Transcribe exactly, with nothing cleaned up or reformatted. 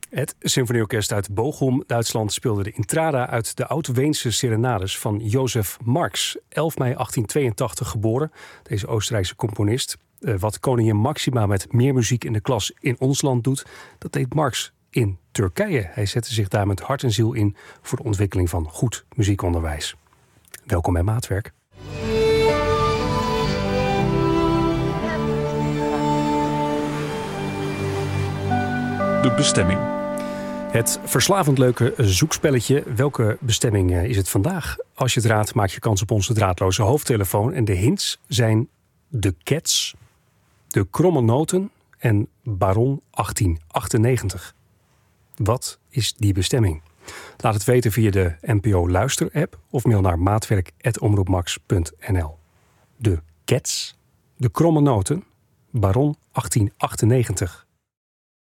Het symfonieorkest uit Bochum, Duitsland, speelde de Intrada uit de Oud-Weense Serenades van Josef Marx. elf mei achttien tweeëntachtig geboren, deze Oostenrijkse componist. Uh, wat koningin Maxima met meer muziek in de klas in ons land doet, dat deed Marx in Turkije. Hij zette zich daar met hart en ziel in voor de ontwikkeling van goed muziekonderwijs. Welkom bij Maatwerk. De bestemming. Het verslavend leuke zoekspelletje. Welke bestemming is het vandaag? Als je het raadt, maak je kans op onze draadloze hoofdtelefoon. En de hints zijn de Cats, de Kromme Noten en Baron achttien achtennegentig. Wat is die bestemming? Laat het weten via de N P O Luister-app of mail naar maatwerk apenstaartje omroepmax punt n l. De Cats, de Kromme Noten, Baron achttien achtennegentig.